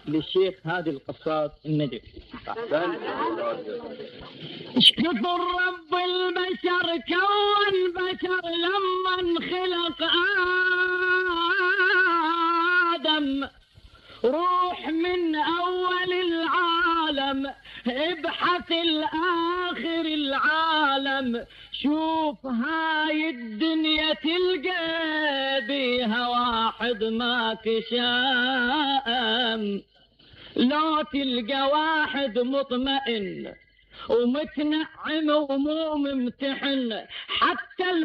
للشيخ هادي القصاص النجف. اشكر رب البشر كون بشر لما انخلق آدم، روح من أول العالم ابحث الآخر العالم، شوف هاي الدنيا تلقى بيها واحد ما كشام، لا تلقى واحد مطمئن ومتنعم ومو ممتحن، حتى